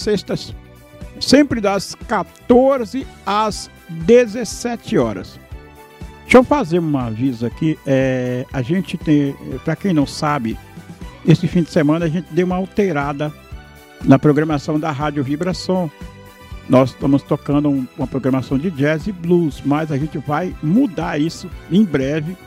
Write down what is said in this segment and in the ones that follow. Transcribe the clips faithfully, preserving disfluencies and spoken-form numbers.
sextas, sempre das quatorze às dezessete horas. Deixa eu fazer um aviso aqui. É, a gente tem, para quem não sabe, esse fim de semana a gente deu uma alterada na programação da Rádio Vibração. Nós estamos tocando um, uma programação de jazz e blues, mas a gente vai mudar isso em breve.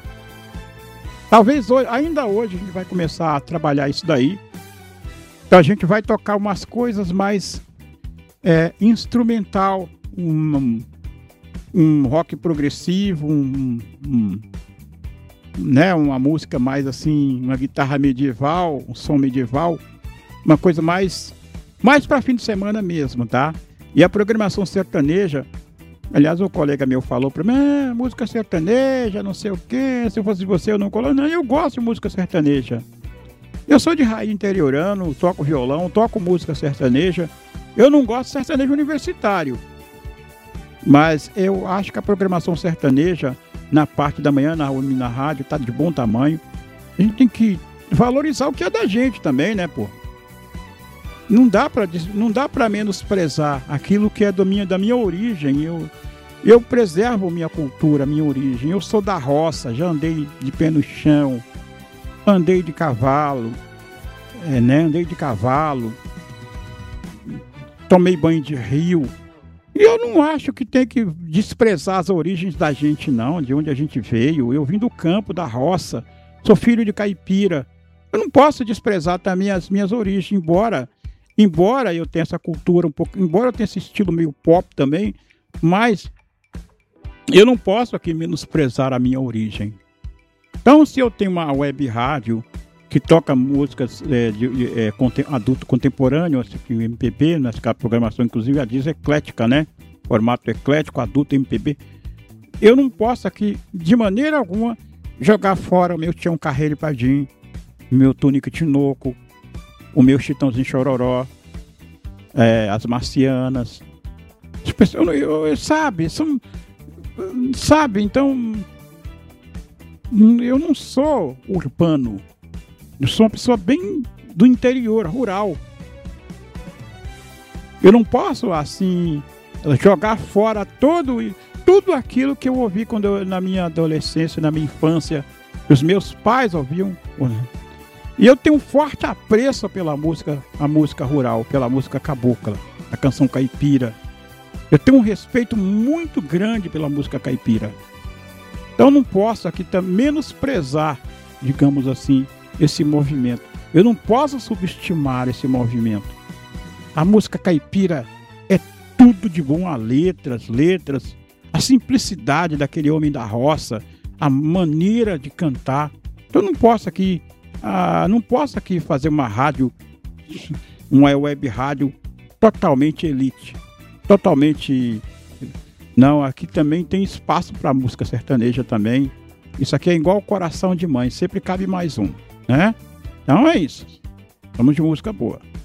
Talvez hoje, ainda hoje a gente vai começar a trabalhar isso daí. Então a gente vai tocar umas coisas mais é, instrumental, um, um rock progressivo, um, um, né, uma música mais assim, uma guitarra medieval, um som medieval, uma coisa mais, mais para fim de semana mesmo, tá? E a programação sertaneja, aliás, o colega meu falou para mim, ah, música sertaneja, não sei o quê, se eu fosse você eu não colo. Não, eu gosto de música sertaneja. Eu sou de raiz interiorano, toco violão, toco música sertaneja. Eu não gosto de sertanejo universitário. Mas eu acho que a programação sertaneja, na parte da manhã, na, na rádio, tá de bom tamanho. A gente tem que valorizar o que é da gente também, né, pô? Não dá pra, não dá pra menosprezar aquilo que é do minha, da minha origem. Eu, eu preservo minha cultura, minha origem. Eu sou da roça, já andei de pé no chão, andei de cavalo, é, né? Andei de cavalo, tomei banho de rio. E eu não acho que tem que desprezar as origens da gente, não, de onde a gente veio. Eu vim do campo, da roça, sou filho de caipira. Eu não posso desprezar também as minhas origens, embora... Embora eu tenha essa cultura um pouco, embora eu tenha esse estilo meio pop também, mas eu não posso aqui menosprezar a minha origem. Então, se eu tenho uma web rádio que toca músicas é, de, de, é, contem, adulto contemporâneo, assim, M P B, nessa programação, inclusive, a diz eclética, né? Formato eclético, adulto M P B. Eu não posso aqui, de maneira alguma, jogar fora o meu Tião Carreiro e Padim, meu Túnica Tinoco, o meu Chitãozinho Chororó, é, as Marcianas. As pessoas, eu, eu, sabe, são, sabe, então eu não sou urbano, eu sou uma pessoa bem do interior, rural. Eu não posso, assim, jogar fora todo, tudo aquilo que eu ouvi quando eu, na minha adolescência, na minha infância, os meus pais ouviam. E eu tenho um forte apreço pela música, a música rural, pela música cabocla, a canção caipira. Eu tenho um respeito muito grande pela música caipira. Então eu não posso aqui menosprezar, digamos assim, esse movimento. Eu não posso subestimar esse movimento. A música caipira é tudo de bom, a letras, letras, a simplicidade daquele homem da roça, a maneira de cantar. Então eu não posso aqui Ah, não posso aqui fazer uma rádio, uma web rádio totalmente elite, totalmente... Não, aqui também tem espaço para música sertaneja também. Isso aqui é igual coração de mãe, sempre cabe mais um, né? Então é isso. Vamos de música boa.